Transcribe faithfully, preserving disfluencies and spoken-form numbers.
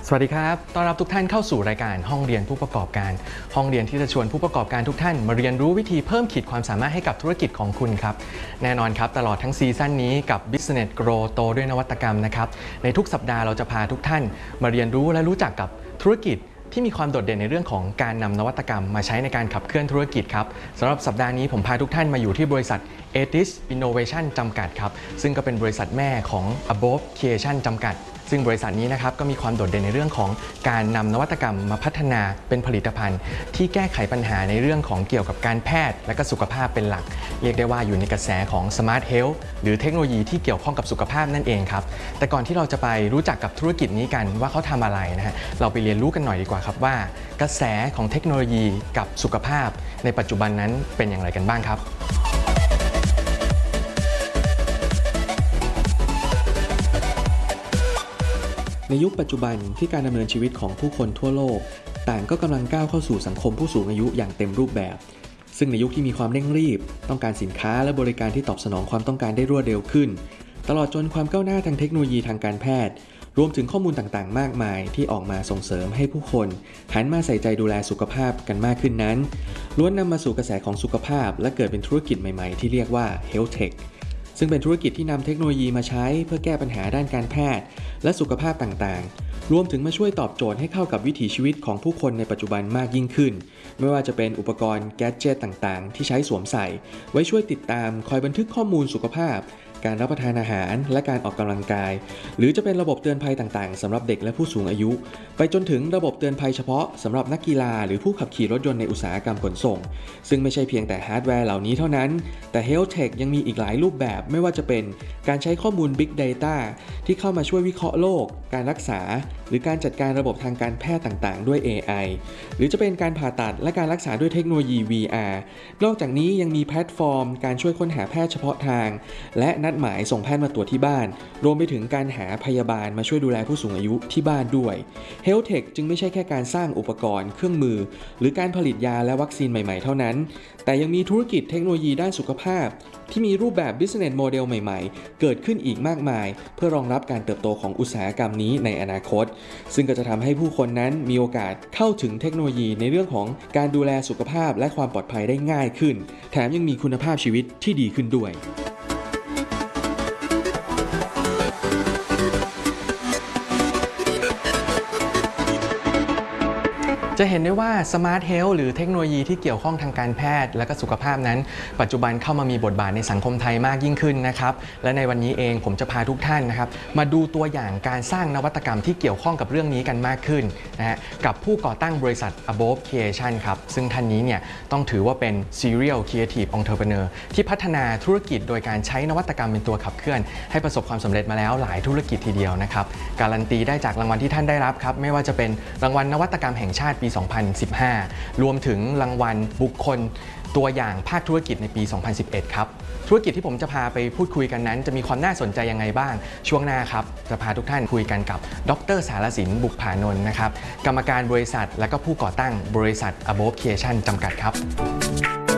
สวัสดีครับต้อนรับทุกท่านเข้าสู่รายการห้องเรียนผู้ประกอบการห้องเรียนที่จะชวนผู้ประกอบการทุกท่านมาเรียนรู้วิธีเพิ่มขีดความสามารถให้กับธุรกิจของคุณครับแน่นอนครับตลอดทั้งซีซั่นนี้กับ Business Grow โตด้วยนวัตกรรมนะครับในทุกสัปดาห์เราจะพาทุกท่านมาเรียนรู้และรู้จักกับธุรกิจที่มีความโดดเด่นในเรื่องของการนำนวัตกรรมมาใช้ในการขับเคลื่อนธุรกิจครับสำหรับสัปดาห์นี้ผมพาทุกท่านมาอยู่ที่บริษัท เอ ที ไอ เอส Innovation จำกัดครับซึ่งก็เป็นบริษัทแม่ของ Above Creation จำกัดซึ่งบริษัทนี้นะครับก็มีความโดดเด่นในเรื่องของการนำนวัตกรรมมาพัฒนาเป็นผลิตภัณฑ์ที่แก้ไขปัญหาในเรื่องของเกี่ยวกับการแพทย์และก็สุขภาพเป็นหลักเรียกได้ว่าอยู่ในกระแสของ Smart Health หรือเทคโนโลยีที่เกี่ยวข้องกับสุขภาพนั่นเองครับแต่ก่อนที่เราจะไปรู้จักกับธุรกิจนี้กันว่าเขาทำอะไรนะฮะเราไปเรียนรู้กันหน่อยดีกว่าครับว่ากระแสของเทคโนโลยีกับสุขภาพในปัจจุบันนั้นเป็นอย่างไรกันบ้างครับในยุคปัจจุบันที่การดำเนินชีวิตของผู้คนทั่วโลกต่างก็กำลังก้าวเข้าสู่สังคมผู้สูงอายุอย่างเต็มรูปแบบซึ่งในยุคที่มีความเร่งรีบต้องการสินค้าและบริการที่ตอบสนองความต้องการได้รวดเร็วขึ้นตลอดจนความก้าวหน้าทางเทคโนโลยีทางการแพทย์รวมถึงข้อมูลต่างๆมากมายที่ออกมาส่งเสริมให้ผู้คนหันมาใส่ใจดูแลสุขภาพกันมากขึ้นนั้นล้วนนำมาสู่กระแสของสุขภาพและเกิดเป็นธุรกิจใหม่ๆที่เรียกว่า Health Techซึ่งเป็นธุรกิจที่นำเทคโนโลยีมาใช้เพื่อแก้ปัญหาด้านการแพทย์และสุขภาพต่างๆรวมถึงมาช่วยตอบโจทย์ให้เข้ากับวิถีชีวิตของผู้คนในปัจจุบันมากยิ่งขึ้นไม่ว่าจะเป็นอุปกรณ์แกดเจ็ตต่างๆที่ใช้สวมใส่ไว้ช่วยติดตามคอยบันทึกข้อมูลสุขภาพการรับประทานอาหารและการออกกำลังกายหรือจะเป็นระบบเตือนภัยต่างๆสำหรับเด็กและผู้สูงอายุไปจนถึงระบบเตือนภัยเฉพาะสำหรับนักกีฬาหรือผู้ขับขี่รถยนต์ในอุตสาหกรรมขนส่งซึ่งไม่ใช่เพียงแต่ฮาร์ดแวร์เหล่านี้เท่านั้นแต่ Health Tech ยังมีอีกหลายรูปแบบไม่ว่าจะเป็นการใช้ข้อมูล Big Data ที่เข้ามาช่วยวิเคราะห์โรคการรักษาหรือการจัดการระบบทางการแพทย์ต่างๆด้วย เอ ไอ หรือจะเป็นการผ่าตัดและการรักษาด้วยเทคโนโลยี วี อาร์ นอกจากนี้ยังมีแพลตฟอร์มการช่วยค้นหาแพทย์เฉพาะทางและนัดหมายส่งแพทย์มาตรวจที่บ้านรวมไปถึงการหาพยาบาลมาช่วยดูแลผู้สูงอายุที่บ้านด้วย Health Tech จึงไม่ใช่แค่การสร้างอุปกรณ์เครื่องมือหรือการผลิตยาและวัคซีนใหม่ๆเท่านั้นแต่ยังมีธุรกิจเทคโนโลยีด้านสุขภาพที่มีรูปแบบ Business Model ใหม่ๆเกิดขึ้นอีกมากมายเพื่อรองรับการเติบโตของอุตสาหกรรมนี้ในอนาคตซึ่งก็จะทำให้ผู้คนนั้นมีโอกาสเข้าถึงเทคโนโลยีในเรื่องของการดูแลสุขภาพและความปลอดภัยได้ง่ายขึ้นแถมยังมีคุณภาพชีวิตที่ดีขึ้นด้วยจะเห็นได้ว่า Smart Health หรือเทคโนโลยีที่เกี่ยวข้องทางการแพทย์และก็สุขภาพนั้นปัจจุบันเข้ามามีบทบาทในสังคมไทยมากยิ่งขึ้นนะครับและในวันนี้เองผมจะพาทุกท่านนะครับมาดูตัวอย่างการสร้างนวัตกรรมที่เกี่ยวข้องกับเรื่องนี้กันมากขึ้นนะฮะกับผู้ก่อตั้งบริษัท Above Creation ครับซึ่งท่านนี้เนี่ยต้องถือว่าเป็น Serial Creative Entrepreneur ที่พัฒนาธุรกิจโดยการใช้นวัตกรรมเป็นตัวขับเคลื่อนให้ประสบความสำเร็จมาแล้วหลายธุรกิจทีเดียวนะครับการันตีได้จากรางวัลที่ท่านได้รับครับไม่ว่าจะเป็นรางวัลนวัตกรรมแห่งชาติปีสองพันสิบห้ารวมถึงรางวัลบุคคลตัวอย่างภาคธุรกิจในปีสองพันสิบเอ็ดครับธุรกิจที่ผมจะพาไปพูดคุยกันนั้นจะมีความน่าสนใจยังไงบ้างช่วงหน้าครับจะพาทุกท่านคุยกันกับดร.สารสินบุกผานนท์นะครับกรรมการบริษัทและก็ผู้ก่อตั้งบริษัท Above Creation จำกัดครับ